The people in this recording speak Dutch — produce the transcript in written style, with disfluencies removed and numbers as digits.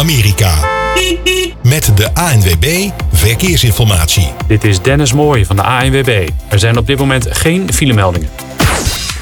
Amerika. Met de ANWB Verkeersinformatie. Dit is Dennis Mooij van de ANWB. Er zijn op dit moment geen filemeldingen.